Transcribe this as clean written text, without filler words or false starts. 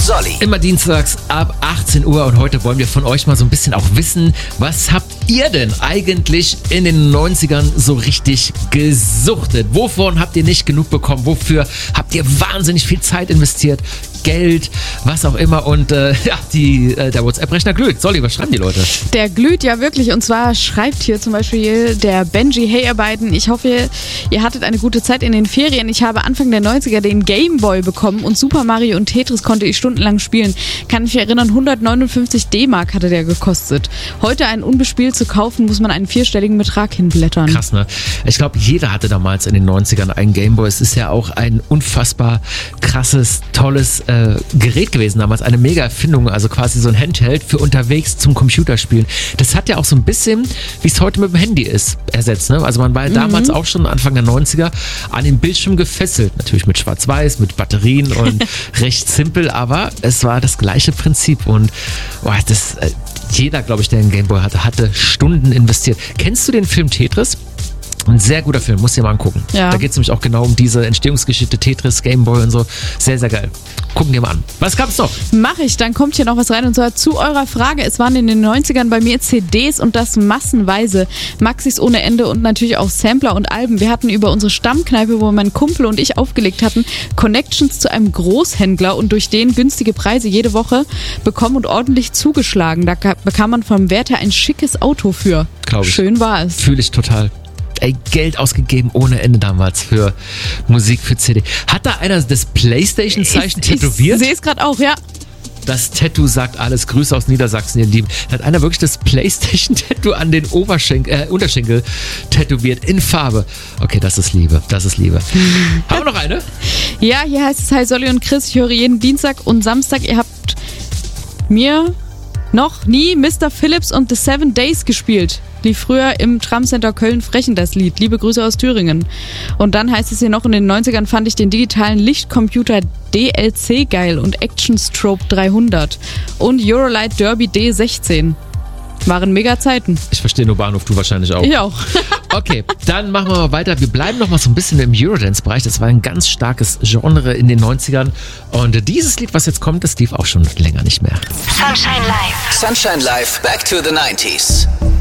Solly. Immer dienstags ab 18 Uhr und heute wollen wir von euch mal so ein bisschen auch wissen, was habt ihr denn eigentlich in den 90ern so richtig gesuchtet? Wovon habt ihr nicht genug bekommen? Wofür habt ihr wahnsinnig viel Zeit investiert? Geld, was auch immer und der WhatsApp-Rechner glüht. Solly, was schreiben die Leute? Der glüht ja wirklich und zwar schreibt hier zum Beispiel der Benji: Hey ihr beiden, ich hoffe, ihr hattet eine gute Zeit in den Ferien. Ich habe Anfang der 90er den Gameboy bekommen und Super Mario und Tetris konnte ich stundenlang spielen. Kann mich erinnern, 159 D-Mark hatte der gekostet. Heute einen unbespielt zu kaufen, muss man einen 4-stelligen Betrag hinblättern. Krass, ne? Ich glaube, jeder hatte damals in den 90ern einen Gameboy. Es ist ja auch ein unfassbar krasses, tolles Gerät gewesen damals, eine mega Erfindung, also quasi so ein Handheld für unterwegs zum Computerspielen. Das hat ja auch so ein bisschen, wie es heute mit dem Handy ist, ersetzt. Ne? Also man war ja damals auch schon Anfang der 90er an den Bildschirm gefesselt. Natürlich mit Schwarz-Weiß, mit Batterien und recht simpel, aber es war das gleiche Prinzip und jeder, glaube ich, der einen Gameboy hatte Stunden investiert. Kennst du den Film Tetris? Ein sehr guter Film, musst du dir mal angucken. Ja. Da geht es nämlich auch genau um diese Entstehungsgeschichte Tetris, Gameboy und so. Sehr, sehr geil. Gucken dir mal an. Was gab's noch? Mach ich, dann kommt hier noch was rein und zwar zu eurer Frage. Es waren in den 90ern bei mir CDs und das massenweise. Maxis ohne Ende und natürlich auch Sampler und Alben. Wir hatten über unsere Stammkneipe, wo mein Kumpel und ich aufgelegt hatten, Connections zu einem Großhändler und durch den günstige Preise jede Woche bekommen und ordentlich zugeschlagen. Da bekam man vom Wert her ein schickes Auto für. Glaube ich. Schön war es. Fühle ich total. Geld ausgegeben ohne Ende damals für Musik, für CD. Hat da einer das PlayStation-Zeichen tätowiert? Ich sehe es gerade auch, ja. Das Tattoo sagt alles. Grüße aus Niedersachsen, ihr Lieben. Da hat einer wirklich das PlayStation-Tattoo an den Unterschenkel tätowiert in Farbe. Okay, das ist Liebe. Das ist Liebe. Haben wir noch eine? Ja, hier heißt es: Hi Solly und Chris, ich höre jeden Dienstag und Samstag. Ihr habt mir noch nie Mr. Phillips und The 7 Days gespielt. Lief früher im Tramcenter Köln-Frechen das Lied. Liebe Grüße aus Thüringen. Und dann heißt es hier noch, in den 90ern fand ich den digitalen Lichtcomputer DLC geil und Action Strobe 300 und Eurolight Derby D16. Waren mega Zeiten. Ich verstehe nur Bahnhof, du wahrscheinlich auch. Ich auch. Okay, dann machen wir mal weiter. Wir bleiben noch mal so ein bisschen im Eurodance-Bereich. Das war ein ganz starkes Genre in den 90ern. Und dieses Lied, was jetzt kommt, das lief auch schon länger nicht mehr. Sunshine Live, Back to the 90s.